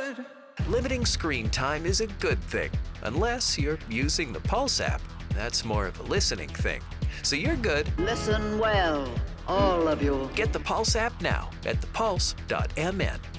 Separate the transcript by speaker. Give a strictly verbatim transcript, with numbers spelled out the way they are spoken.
Speaker 1: good.
Speaker 2: Limiting screen time is a good thing, unless you're using the Pulse app. That's more of a listening thing. So you're good.
Speaker 3: Listen well, all of you.
Speaker 2: Get the Pulse app now at the pulse dot m n.